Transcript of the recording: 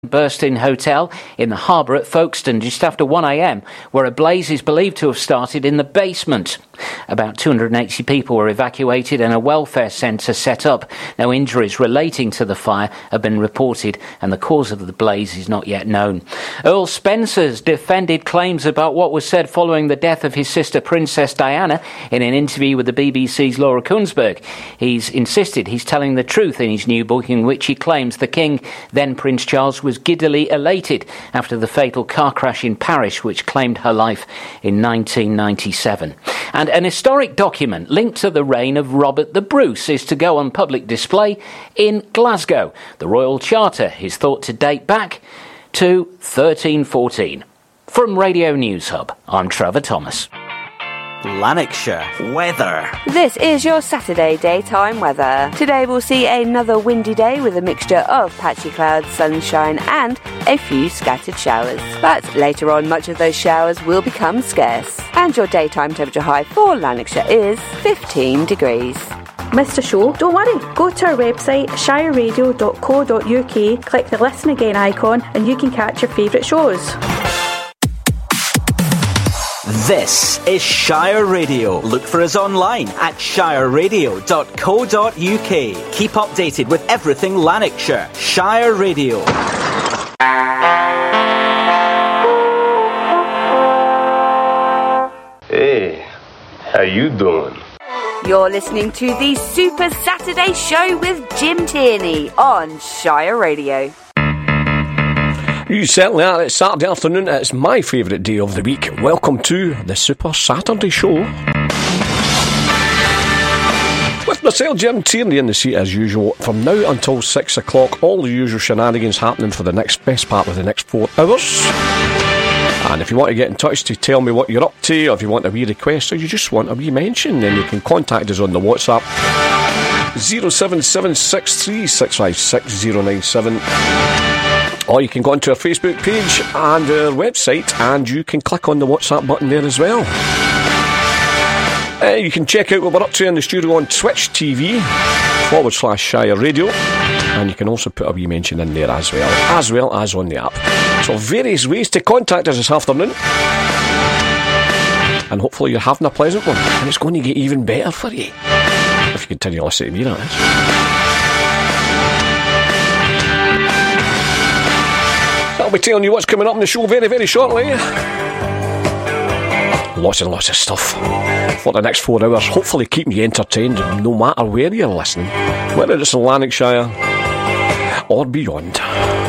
Bursting Hotel in the harbour at Folkestone just after 1 a.m, where a blaze is believed to have started in the basement. About 280 people were evacuated and a welfare centre set up. No injuries relating to the fire have been reported and the cause of the blaze is not yet known. Earl Spencer's defended claims about what was said following the death of his sister Princess Diana in an interview with the BBC's Laura Kuenssberg. He's insisted he's telling the truth in his new book, in which he claims the King, then Prince Charles, was giddily elated after the fatal car crash in Paris which claimed her life in 1997. And an historic document linked to the reign of Robert the Bruce is to go on public display in Glasgow. The Royal Charter is thought to date back to 1314. From Radio News Hub, I'm Trevor Thomas. Lanarkshire weather. This is your Saturday daytime weather. Today we'll see another windy day with a mixture of patchy clouds, sunshine and a few scattered showers. But later on, much of those showers will become scarce. And your daytime temperature high for Lanarkshire is 15 degrees. Missed a show? Don't worry. Go to our website, shireradio.co.uk, click the Listen Again icon and you can catch your favourite shows. This is Shire Radio. Look for us online at shireradio.co.uk. Keep updated with everything Lanarkshire. Shire Radio. Hey, how you doing? You're listening to the Super Saturday Show with Jim Tierney on Shire Radio. You certainly are. It's Saturday afternoon. It's my favourite day of the week. Welcome to the Super Saturday Show. With myself, Jim Tierney, in the seat as usual. From now until 6 o'clock, all the usual shenanigans happening for the best part of the next 4 hours. And if you want to get in touch to tell me what you're up to, or if you want a wee request, or you just want a wee mention, then you can contact us on the WhatsApp 07763656097. Or you can go onto our Facebook page and our website, and you can click on the WhatsApp button there as well. You can check out what we're up to in the studio on Twitch TV /Shire Radio, and you can also put a wee mention in there as well as on the app. So various ways to contact us this afternoon, and hopefully you're having a pleasant one, and it's going to get even better for you if you continue listening to me, that is. I'll be telling you what's coming up in the show very, very shortly. Lots and lots of stuff for the next 4 hours, hopefully keeping you entertained no matter where you're listening, whether it's in Lanarkshire or beyond.